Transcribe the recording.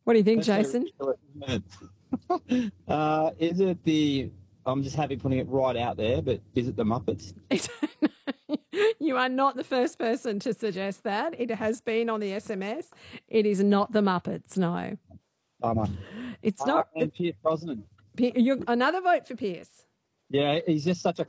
What do you think, That's so Jason? ridiculous, isn't it? Is it the? I'm just happy putting it right out there, but is it the Muppets? You are not the first person to suggest that. It has been on the SMS. It is not the Muppets, no. Bummer. It's not. And Pierce Brosnan. Another vote for Pierce. Yeah, he's just such a